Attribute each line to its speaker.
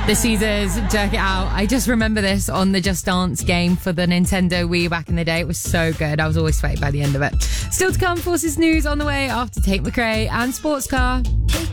Speaker 1: The Caesars, Jerk It Out. I just remember this on the Just Dance game for the Nintendo Wii back in the day. It was so good. I was always sweaty by the end of it. Still to come, Forces News on the way after Tate McRae and Sports Car.